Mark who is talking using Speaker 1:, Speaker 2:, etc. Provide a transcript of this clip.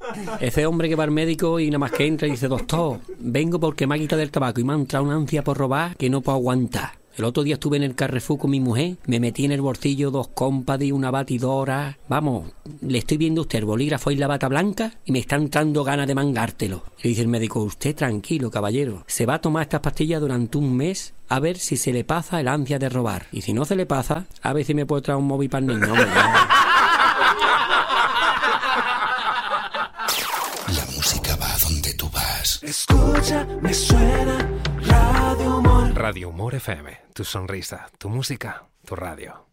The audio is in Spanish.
Speaker 1: Ese hombre que va al médico y nada más que entra y dice: doctor, vengo porque me ha quitado el tabaco y me ha entrado una ansia por robar que no puedo aguantar. El otro día estuve en el Carrefour con mi mujer, me metí en el bolsillo 2 Company, una batidora. Vamos, le estoy viendo a usted el bolígrafo y la bata blanca y me está entrando ganas de mangártelo. Le dice el médico: usted tranquilo, caballero, se va a tomar estas pastillas durante un mes a ver si se le pasa el ansia de robar. Y si no se le pasa, a ver si me puedo traer un móvil para el niño.
Speaker 2: La música va donde tú vas.
Speaker 3: Escucha, me suena Radio Humor.
Speaker 4: Radio Humor FM, tu sonrisa, tu música, tu radio.